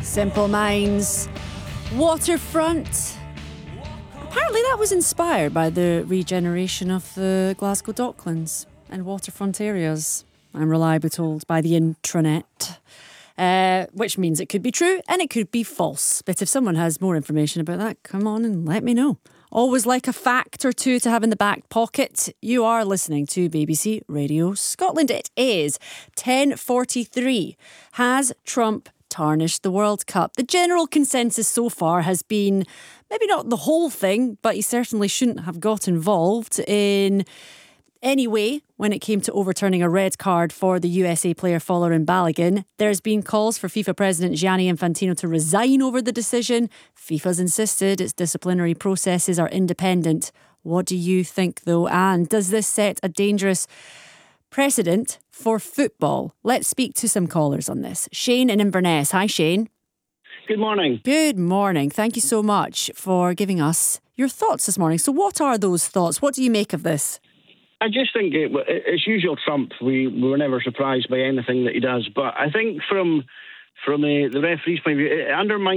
Simple Minds, Waterfront. Apparently that was inspired by the regeneration of the Glasgow Docklands and waterfront areas, I'm reliably told by the intranet. Which means it could be true and it could be false. But if someone has more information about that, come on and let me know. Always like a fact or two to have in the back pocket. You are listening to BBC Radio Scotland. It is 10:43. Has Trump tarnished the World Cup? The general consensus so far has been maybe not the whole thing, but he certainly shouldn't have got involved in any way when it came to overturning a red card for the USA player Folarin Balogun. There's been calls for FIFA President Gianni Infantino to resign over the decision. FIFA's insisted its disciplinary processes are independent. What do you think, though? And does this set a dangerous precedent for football? Let's speak to some callers on this. Shane in Inverness. Hi, Shane. Good morning. Good morning. Thank you so much for giving us your thoughts this morning. So what are those thoughts? What do you make of this? I just think it's usual Trump. We were never surprised by anything that he does. But I think from the referee's point of view, it undermines